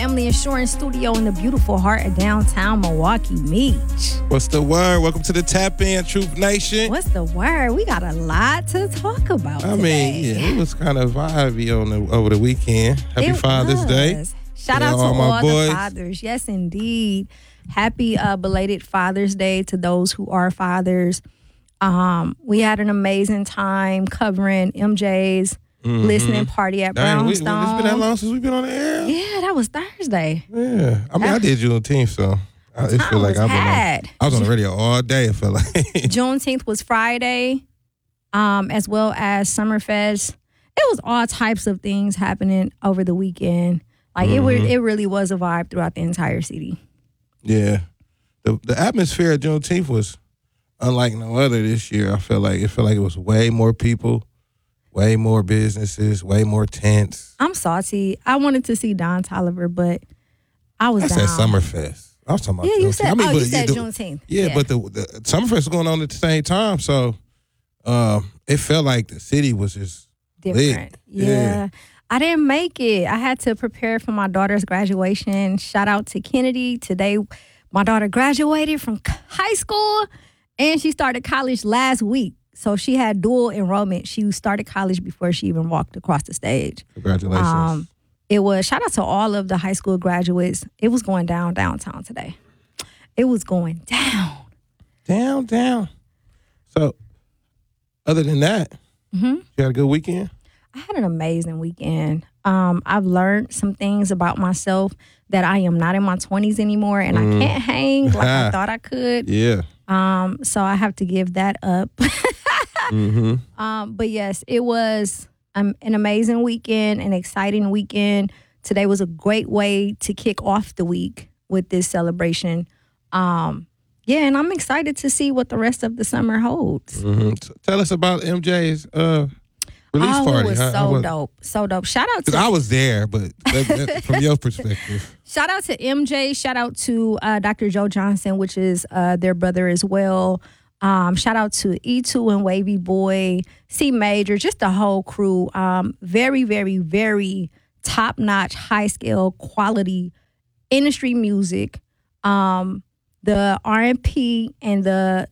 Family Insurance Studio in the beautiful heart of downtown Milwaukee Beach. What's the word? Welcome to the Tap In, Truth Nation. What's the word? We got a lot to talk about today. It was kind of vibey over the weekend. Happy Father's Day. Shout out to all the fathers. Yes, indeed. Happy belated Father's Day to those who are fathers. We had an amazing time covering MJ's listening party at Brownstone. It's been that long since we've been on the air? Yeah, that was Thursday. Yeah. I did Juneteenth, so I feel like I was on the radio all day, it felt like. Juneteenth was Friday, as well as Summerfest. It was all types of things happening over the weekend. Like, it really was a vibe throughout the entire city. Yeah. The atmosphere at Juneteenth was unlike no other this year. It felt like it was way more people, way more businesses, way more tents. I'm salty. I wanted to see Don Toliver, but I was down. I said Summerfest. I was talking about Juneteenth. You said, you said Juneteenth. Yeah, but the Summerfest was going on at the same time, so it felt like the city was just different. Lit. Yeah. I didn't make it. I had to prepare for my daughter's graduation. Shout out to Kennedy. Today, my daughter graduated from high school, and she started college last week. So she had dual enrollment. She started college before she even walked across the stage. Congratulations. It was, shout out to all of the high school graduates. It was going down downtown today. It was going down. Down. So, other than that, you had a good weekend? I had an amazing weekend. I've learned some things about myself that I am not in my 20s anymore, and I can't hang like I thought I could. Yeah. So I have to give that up. But yes, it was an amazing weekend, an exciting weekend. Today was a great way to kick off the week with this celebration. And I'm excited to see what the rest of the summer holds. Tell us about MJ's release party. It was dope. So dope. Shout out to... I was there, but from your perspective. Shout out to MJ. Shout out to Dr. Joe Johnson, which is their brother as well. Shout out to E2 and Wavy Boy, C Major, just the whole crew. Very, very, very top-notch, high-scale, quality industry music. The R&P and the,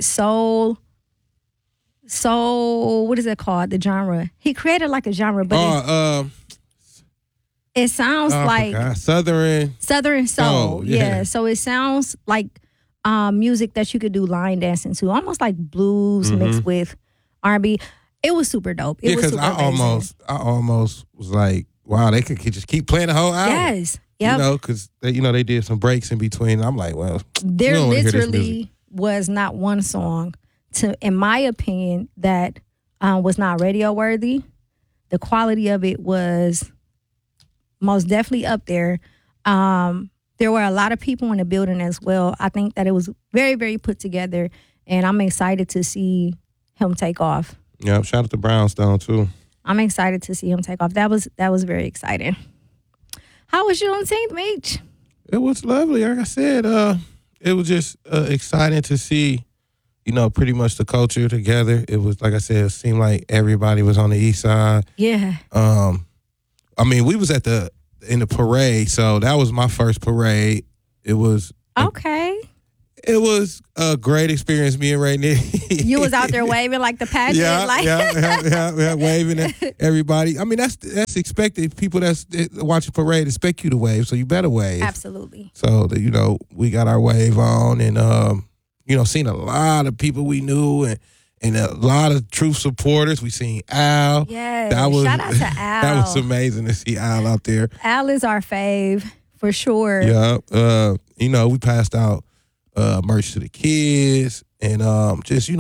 soul, what is it called? The genre. He created like a genre, but it sounds like Southern soul. Yeah. So it sounds like music that you could do line dancing to, almost like blues mixed with R&B. It was super dope. It was super amazing. I almost was like, wow, they could just keep playing the whole album. Yes. Yep. Because they did some breaks in between. I'm like, well, there literally was not one song, in my opinion, that was not radio worthy. The quality of it was most definitely up there. There were a lot of people in the building as well. I think that it was very, very put together, and I'm excited to see him take off. Yeah, shout out to Brownstone too. I'm excited to see him take off. That was very exciting. How was Juneteenth, Meech? It was lovely. Like I said, it was just exciting to see, pretty much the culture together. It was, like I said, it seemed like everybody was on the east side. Yeah. We was in the parade, so that was my first parade. It was okay. It was a great experience being right there. You was out there waving like the pageant? Yeah, waving at everybody. I mean, that's expected. People that's watching parade expect you to wave, so you better wave. Absolutely. So, we got our wave on and, seen a lot of people we knew and a lot of Truth supporters. We seen Al. Yes, shout out to Al. That was amazing to see Al out there. Al is our fave, for sure. Yeah. We passed out merch to the kids and just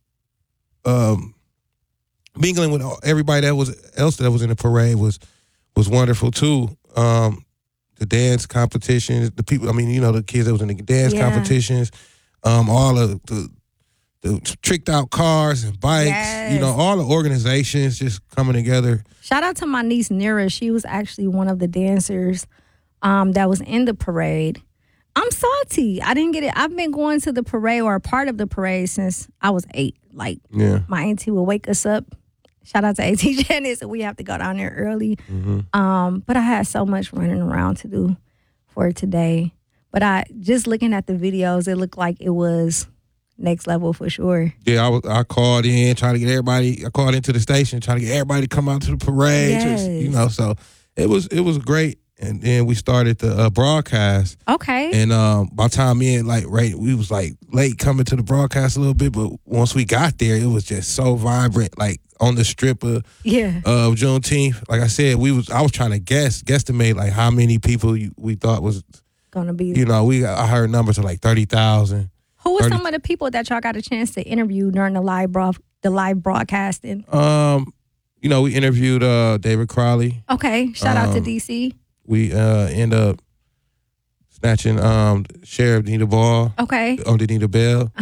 mingling with everybody that was in the parade was wonderful too. The dance competitions, the people, the kids that was in the dance competitions, all of the tricked out cars and bikes, all the organizations just coming together. Shout out to my niece Nira. She was actually one of the dancers that was in the parade. I'm salty. I didn't get it. I've been going to the parade or a part of the parade since I was 8. My auntie would wake us up Shout out to AT Janice. We have to go down there early. But I had so much running around to do for today. But I just looking at the videos, it looked like it was next level for sure. Yeah, I called in trying to get everybody. I called into the station trying to get everybody to come out to the parade. Yes. So it was great. And then we started the broadcast. Okay. And by the time we was like late coming to the broadcast a little bit, but once we got there, it was just so vibrant, like on the strip of Juneteenth. Like I said, I was trying to guesstimate like how many people we thought was gonna be. I heard numbers of like 30,000. Who were some of the people that y'all got a chance to interview during the live broadcasting? We interviewed David Crowley. Okay, shout out to DC. We end up snatching Sheriff Nita Ball. Okay. Nita Bell.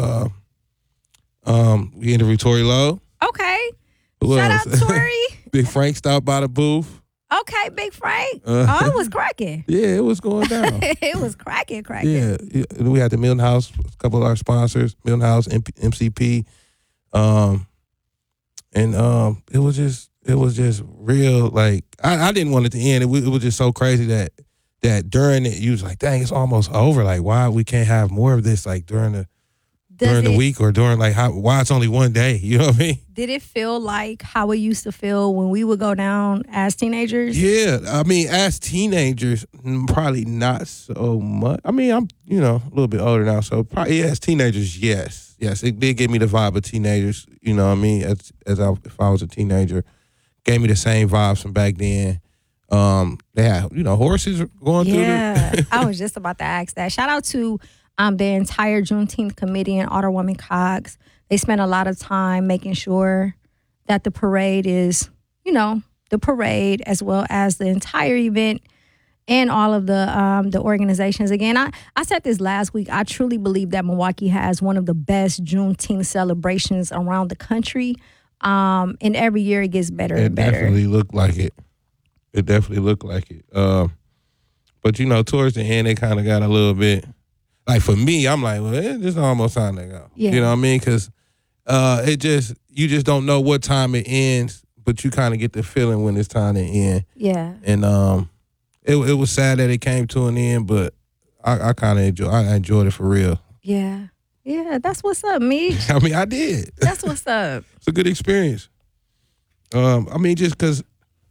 We interviewed Tory Lowe. Okay. Shout out Tory. Big Frank stopped by the booth. Okay, Big Frank. It was cracking. Yeah, it was going down. It was cracking. Yeah. We had the Milton House, a couple of our sponsors, Milton House, MCP. It was just real. Like I didn't want it to end. It was just so crazy that during it, you was like, dang, it's almost over. Like, why we can't have more of this? Like during the week or during why it's only one day? You know what I mean? Did it feel like how it used to feel when we would go down as teenagers? Yeah, I mean, as teenagers, probably not so much. I mean, I'm a little bit older now, so probably as teenagers, yes, it did give me the vibe of teenagers. You know what I mean? If I was a teenager. Gave me the same vibes from back then. They had, horses going through. Yeah, I was just about to ask that. Shout out to the entire Juneteenth committee and Alderwoman Cox. They spent a lot of time making sure that the parade is, the parade as well as the entire event and all of the organizations. Again, I said this last week. I truly believe that Milwaukee has one of the best Juneteenth celebrations around the country. And every year it gets better and better. It definitely looked like it. But towards the end, they kind of got a little bit. Like for me, I'm like, well, it's just almost time to go. Yeah. You know what I mean? Because you just don't know what time it ends, but you kind of get the feeling when it's time to end. Yeah. And it was sad that it came to an end, but I kind of enjoyed it for real. Yeah. Yeah, that's what's up, Meech. I mean, I did. That's what's up. It's a good experience. I mean, just because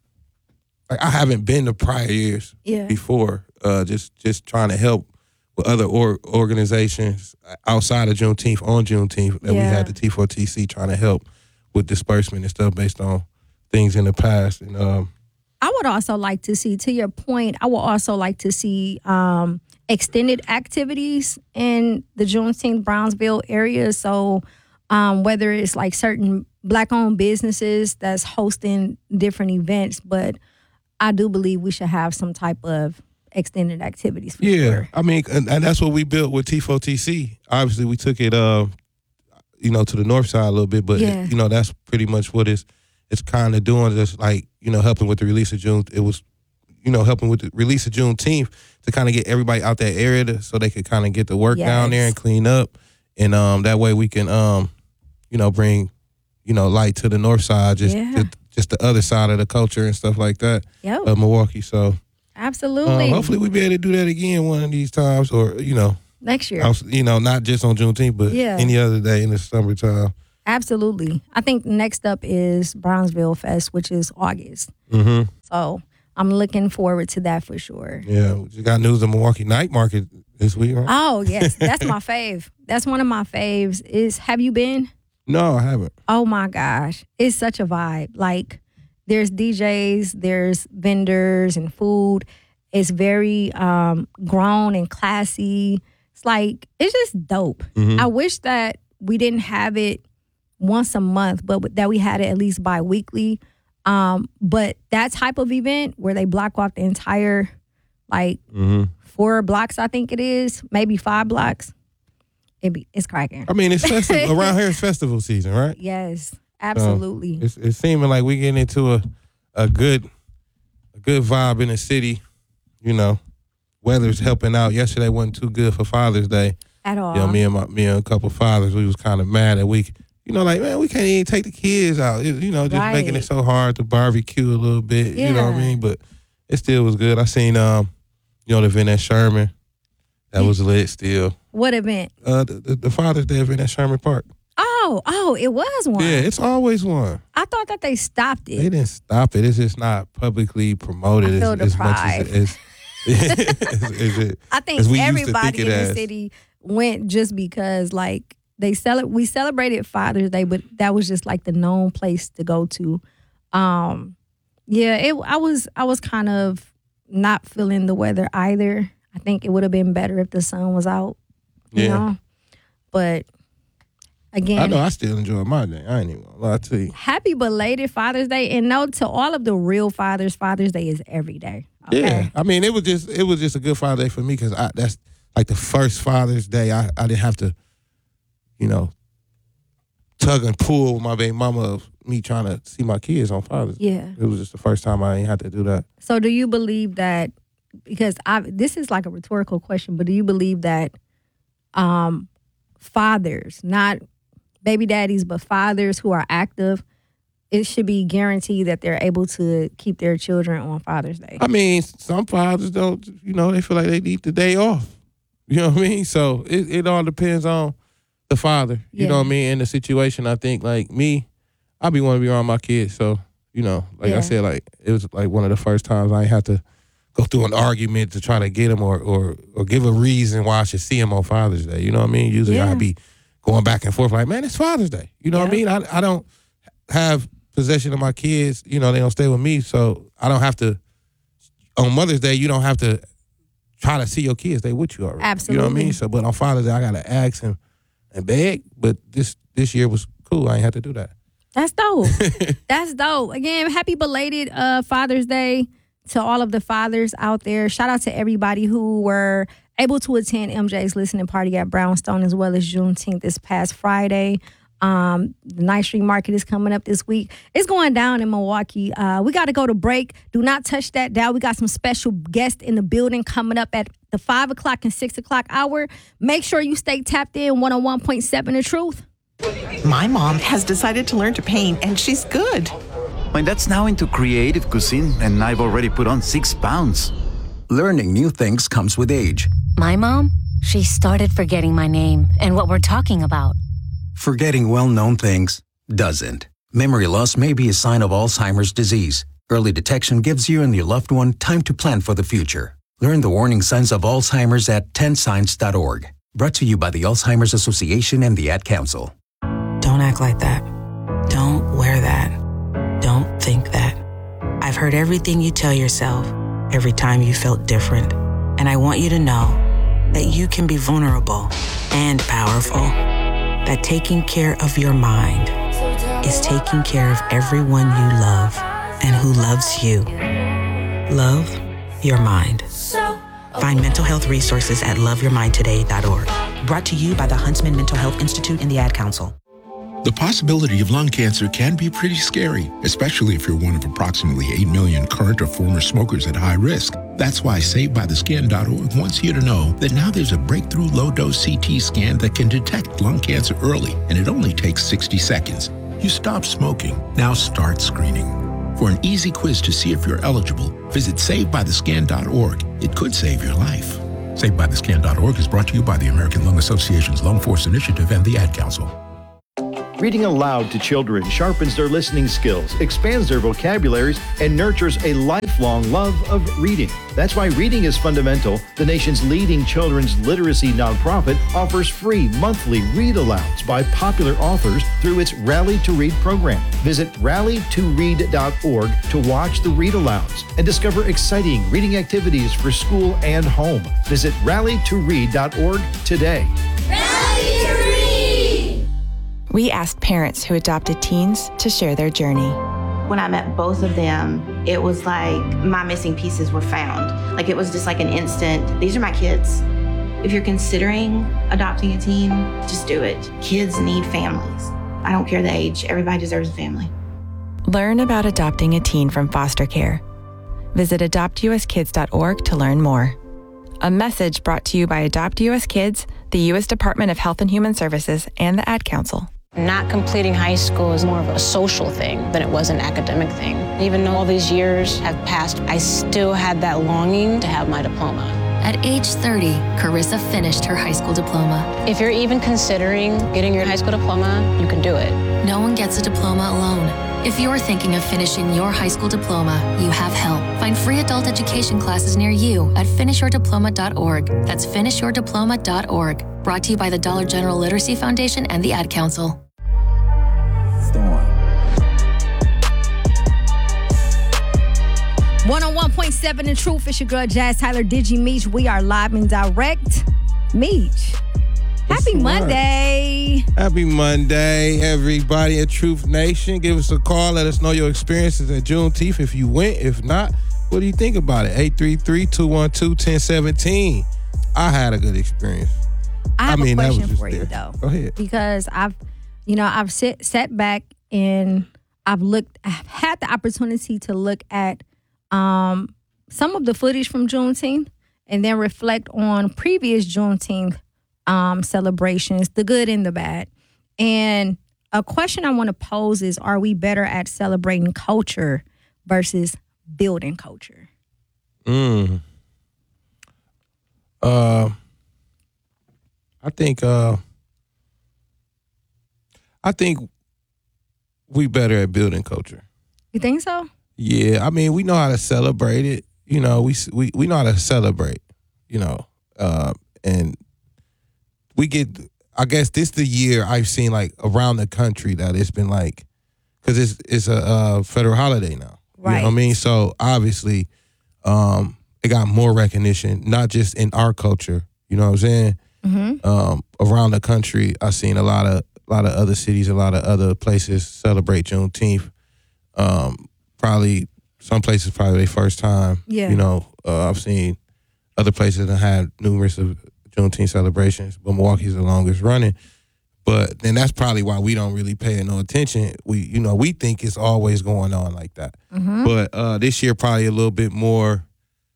I haven't been to prior years before, just trying to help with other organizations outside of Juneteenth, on Juneteenth, that we had the T4TC trying to help with disbursement and stuff based on things in the past. And I would also like to see, to your point, I would also like to see extended activities in the Juneteenth Brownsville area. So whether it's like certain Black-owned businesses that's hosting different events, but I do believe we should have some type of extended activities for sure. I mean, and that's what we built with T4TC. Obviously, we took it, to the north side a little bit, but that's pretty much what it's kind of doing. Just like helping with the release of June. It was, helping with the release of Juneteenth to kind of get everybody out that area so they could kind of get the work down there and clean up, and that way we can, bring, light to the north side, just the other side of the culture and stuff like that of Milwaukee. So. Absolutely. Hopefully we'll be able to do that again one of these times, or next year. Not just on Juneteenth, but any other day in the summertime. Absolutely. I think next up is Brownsville Fest, which is August. Mm-hmm. So I'm looking forward to that for sure. Yeah, we just got news of Milwaukee Night Market this week, right? Oh yes, that's my fave. That's one of my faves. Have you been? No, I haven't. Oh my gosh, it's such a vibe. Like. There's DJs, there's vendors and food. It's very grown and classy. It's just dope. Mm-hmm. I wish that we didn't have it once a month, but that we had it at least bi-weekly. But that type of event where they block off the entire, 4 blocks, I think it is, maybe 5 blocks, it's cracking. I mean, it's festival. Around here, it's festival season, right? Yes. Absolutely. It's seeming like we're getting into a good vibe in the city. Weather's helping out. Yesterday wasn't too good for Father's Day. At all. Me and a couple fathers, we was kind of mad that we you know, like, man, we can't even take the kids out. You know, just making it so hard to barbecue a little bit. You know what I mean? But it still was good. I seen, you know, the event at Sherman. That was lit still. What event? The Father's Day event at Sherman Park. Oh, it was one. Yeah, it's always one. I thought that they stopped it. They didn't stop it. It's just not publicly promoted I feel as much as I think everybody in the city went just because, like, we celebrated Father's Day, but that was just like the known place to go to. I was kind of not feeling the weather either. I think it would have been better if the sun was out. You know? But again, I know I still enjoy my day. I ain't even gonna lie to you. Happy belated Father's Day, and no, to all of the real fathers, Father's Day is every day. Okay? Yeah, I mean, it was just a good Father's Day for me because that's like the first Father's Day I didn't have to, you know, tug and pull with my baby mama of me trying to see my kids on Father's Day. Yeah, it was just the first time I ain't had to do that. So, do you believe that? Because this is like a rhetorical question, but do you believe that fathers, not baby daddies, but fathers who are active, it should be guaranteed that they're able to keep their children on Father's Day? I mean, some fathers don't, you know, they feel like they need the day off. You know what I mean? So it all depends on the father. You know what I mean? In the situation, I think, like me, I be wanting to be around my kids. So, you know, like I said, like it was like one of the first times I ain't had to go through an argument to try to get him or give a reason why I should see him on Father's Day. You know what I mean? Usually I'd be going back and forth like, man, it's Father's Day. You know what I mean? I don't have possession of my kids. You know, they don't stay with me. So I don't have to, on Mother's Day, you don't have to try to see your kids. They with you already. Absolutely. You know what I mean? So, but on Father's Day, I got to ask him and beg. But this year was cool. I ain't had to do that. That's dope. That's dope. Again, happy belated Father's Day to all of the fathers out there. Shout out to everybody who were able to attend MJ's listening party at Brownstone as well as Juneteenth this past Friday. The Ninth Street Market is coming up this week. It's going down in Milwaukee. We got to go to break. Do not touch that dial. We got some special guests in the building coming up at the 5 o'clock and 6 o'clock hour. Make sure you stay tapped in 101.7 The Truth. My mom has decided to learn to paint, and she's good. My dad's now into creative cuisine, and I've already put on 6 pounds. Learning new things comes with age. My mom, she started forgetting my name and what we're talking about. Forgetting well-known things doesn't. Memory loss may be a sign of Alzheimer's disease. Early detection gives you and your loved one time to plan for the future. Learn the warning signs of Alzheimer's at 10signs.org. Brought to you by the Alzheimer's Association and the Ad Council. Don't act like that. Don't wear that. Don't think that. I've heard everything you tell yourself every time you felt different. And I want you to know that you can be vulnerable and powerful. That taking care of your mind is taking care of everyone you love and who loves you. Love your mind. Find mental health resources at loveyourmindtoday.org. Brought to you by the Huntsman Mental Health Institute and the Ad Council. The possibility of lung cancer can be pretty scary, especially if you're one of approximately 8 million current or former smokers at high risk. That's why SaveByTheScan.org wants you to know that now there's a breakthrough low-dose CT scan that can detect lung cancer early, and it only takes 60 seconds. You stop smoking. Now start screening. For an easy quiz to see if you're eligible, visit SaveByTheScan.org. It could save your life. SaveByTheScan.org is brought to you by the American Lung Association's Lung Force Initiative and the Ad Council. Reading aloud to children sharpens their listening skills, expands their vocabularies, and nurtures a lifelong love of reading. That's why Reading is Fundamental, the nation's leading children's literacy nonprofit, offers free monthly read-alouds by popular authors through its Rally to Read program. Visit rallytoread.org to watch the read-alouds and discover exciting reading activities for school and home. Visit rallytoread.org today. Rally to Read! We asked parents who adopted teens to share their journey. When I met both of them, it was like my missing pieces were found. Like it was just like an instant, these are my kids. If you're considering adopting a teen, just do it. Kids need families. I don't care the age, everybody deserves a family. Learn about adopting a teen from foster care. Visit adoptuskids.org to learn more. A message brought to you by Adopt US Kids, the U.S. Department of Health and Human Services, and the Ad Council. Not completing high school is more of a social thing than it was an academic thing. Even though all these years have passed, I still had that longing to have my diploma. At age 30, Carissa finished her high school diploma. If you're even considering getting your high school diploma, you can do it. No one gets a diploma alone. If you're thinking of finishing your high school diploma, you have help. Find free adult education classes near you at finishyourdiploma.org. That's finishyourdiploma.org. Brought to you by the Dollar General Literacy Foundation and the Ad Council. Storm. 101.7 The Truth. It's your girl, Jazz Tyler, Digi Meech. We are live and direct. Meech. Happy Monday. Happy Monday, everybody at Truth Nation. Give us a call. Let us know your experiences at Juneteenth. If you went, if not, what do you think about it? 833-212-1017. I had a good experience. I have a question for you, though. Go ahead. Because I've sat back and I've had the opportunity to look at some of the footage from Juneteenth and then reflect on previous Juneteenth celebrations, the good and the bad. And a question I want to pose is, are we better at celebrating culture versus building culture? I think we better at building culture. You think so? Yeah, I mean, we know how to celebrate it. You know, we know how to celebrate, you know, and we get, I guess this is the year I've seen like around the country that it's been like, because it's a federal holiday now. Right. You know what I mean? So obviously it got more recognition, not just in our culture, you know what I'm saying? Mm-hmm. Around the country, I've seen a lot of other cities, a lot of other places celebrate Juneteenth. Probably some places probably their first time. Yeah. You know, I've seen other places that had numerous of Juneteenth celebrations, but Milwaukee's the longest running. But then that's probably why we don't really pay no attention. We think it's always going on like that. Mm-hmm. But this year probably a little bit more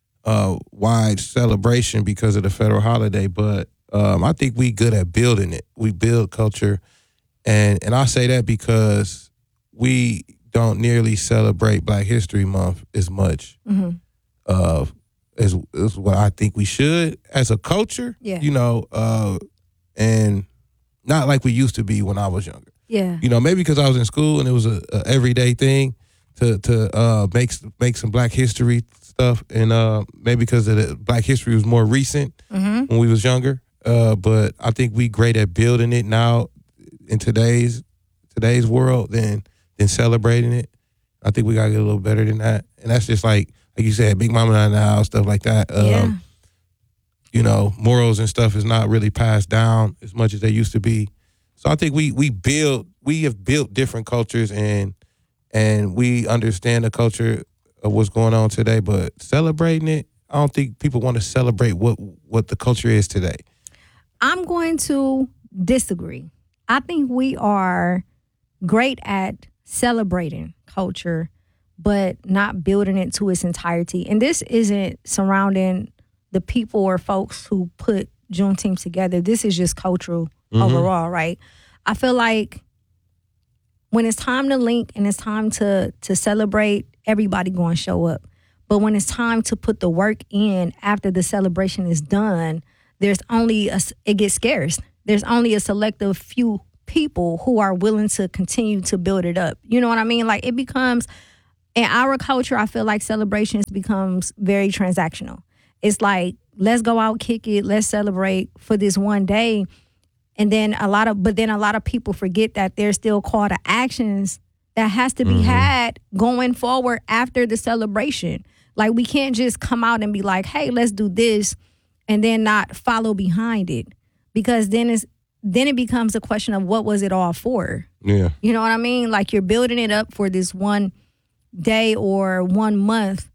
wide celebration because of the federal holiday. But I think we good at building it. We build culture. And I say that because we don't nearly celebrate Black History Month as much as what I think we should as a culture. Yeah. You know, and not like we used to be when I was younger. Yeah. You know, maybe because I was in school and it was a everyday thing to make some Black history stuff, and maybe because the Black history was more recent when we was younger. But I think we great at building it now in today's world than celebrating it. I think we gotta get a little better than that. And that's just like you said, Big Mama not in the house, stuff like that. You know, morals and stuff is not really passed down as much as they used to be. So I think we have built different cultures and we understand the culture of what's going on today, but celebrating it, I don't think people want to celebrate what the culture is today. I'm going to disagree. I think we are great at celebrating culture, but not building it to its entirety. And this isn't surrounding the people or folks who put Juneteenth together. This is just cultural overall, right? I feel like when it's time to link and it's time to celebrate, everybody going to show up. But when it's time to put the work in after the celebration is done, it gets scarce. There's only a selective few people who are willing to continue to build it up. You know what I mean? Like, it becomes, in our culture, I feel like celebrations becomes very transactional. It's like, let's go out, kick it, let's celebrate for this one day. And then a lot of people forget that there's still call to actions that has to be had going forward after the celebration. Like, we can't just come out and be like, hey, let's do this, and then not follow behind it. Because then it becomes a question of what was it all for? Yeah. You know what I mean? Like, you're building it up for this one day or 1 month.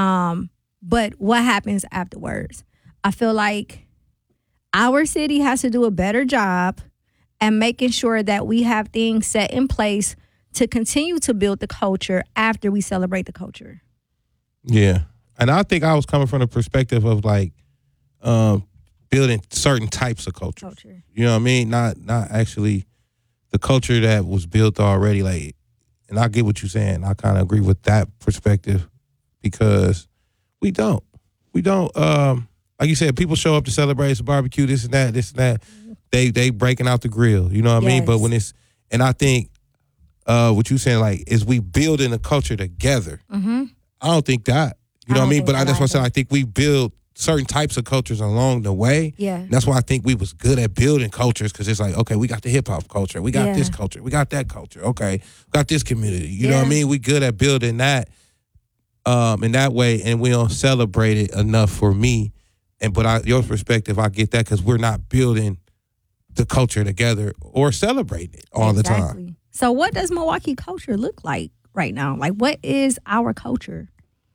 But what happens afterwards? I feel like our city has to do a better job at making sure that we have things set in place to continue to build the culture after we celebrate the culture. Yeah. And I think I was coming from the perspective of like building certain types of culture. You know what I mean? Not actually the culture that was built already, like, and I get what you're saying. I kind of agree with that perspective because we don't, like you said, people show up to celebrate, it's a barbecue, this and that. They breaking out the grill, you know what I mean? But when and I think what you saying, like, is we building a culture together. Mm-hmm. I don't think that, you know what I mean? But that's why I said I think we build certain types of cultures along the way. Yeah. And that's why I think we was good at building cultures, because it's like, okay, we got the hip hop culture, we got this culture, we got that culture, okay, we got this community. You know what I mean? We good at building that in that way, and we don't celebrate it enough for me. But your perspective, I get that, because we're not building the culture together or celebrating it all the time. So what does Milwaukee culture look like right now? Like, what is our culture?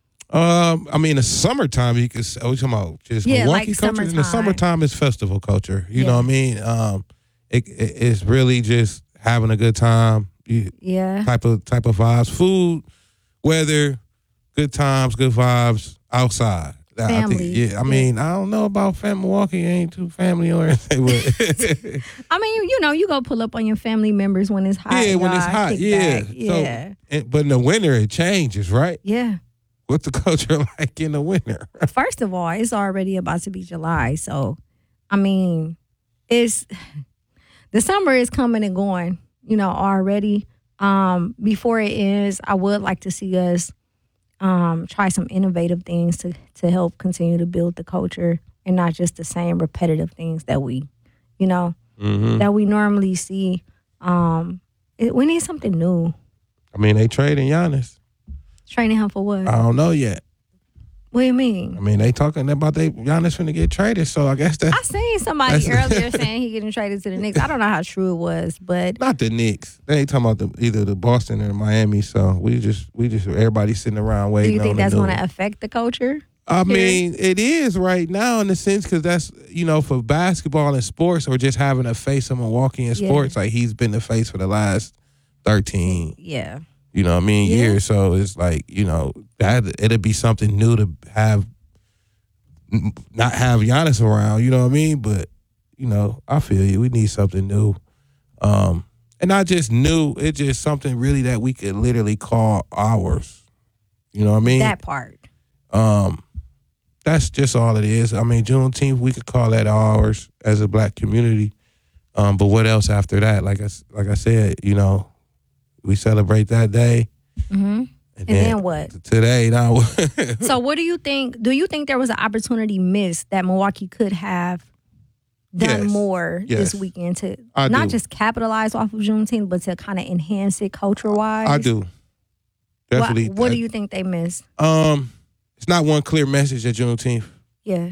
I mean, in the summertime, you could. Are we talking about just Milwaukee like culture? summertime. In the summertime, it's festival culture. You know what I mean? It's really just having a good time. Type of vibes, food, weather, good times, good vibes outside. Family. I mean, I don't know about Milwaukee. Ain't too family oriented. But I mean, you go pull up on your family members when it's hot. Yeah, when it's hot. Yeah. So, but in the winter, it changes, right? Yeah. What's the culture like in the winter? First of all, it's already about to be July. So, I mean, the summer is coming and going, already. Before it ends, I would like to see us try some innovative things to help continue to build the culture, and not just the same repetitive things that we normally see. We need something new. I mean, they trading Giannis. Training him for what? I don't know yet. What do you mean? I mean, they talking about Giannis finna get traded, so I guess that. I seen somebody earlier saying he getting traded to the Knicks. I don't know how true it was, but not the Knicks. They ain't talking about either the Boston or Miami. So we just everybody sitting around waiting. Do you think that's going to affect the culture? I mean, it is right now in the sense, because that's, for basketball and sports, or just having a face of Milwaukee in sports, like he's been the face for the last 13. Yeah. You know what I mean? Years. So it's like, that it'd be something new to not have Giannis around, you know what I mean? But, I feel you. We need something new. And not just new, it's just something really that we could literally call ours. You know what I mean? That part. That's just all it is. I mean, Juneteenth, we could call that ours as a black community. But what else after that? Like I said, we celebrate that day. Mm-hmm. And then what? Today, now. So what do you think? Do you think there was an opportunity missed that Milwaukee could have done more this weekend to not just capitalize off of Juneteenth, but to kind of enhance it culture-wise? I do. Definitely. What do you think they missed? It's not one clear message at Juneteenth. Yeah.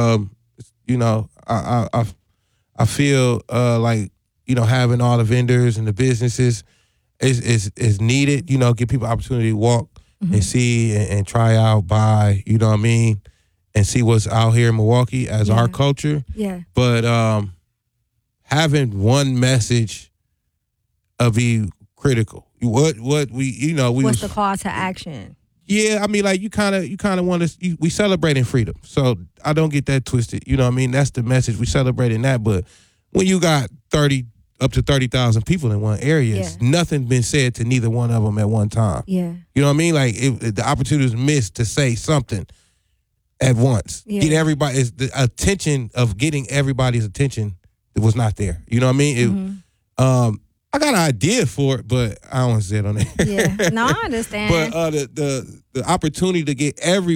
I feel like, having all the vendors and the businesses is needed, give people opportunity to walk and see and try out, buy, you know what I mean, and see what's out here in Milwaukee as our culture. Yeah. But having one message be critical. What's the call to action? Yeah, I mean, like, you kind of want to. We celebrating freedom, so I don't get that twisted. You know what I mean? That's the message. We celebrating that, but when you got up to 30,000 people in one area, nothing been said to neither one of them at one time. Yeah, you know what I mean? Like, the opportunity was missed to say something at once. Yeah. Get everybody. The attention of getting everybody's attention. It was not there. You know what I mean? I got an idea for it, but I don't want to say it on there. Yeah, no, I understand. But the opportunity to get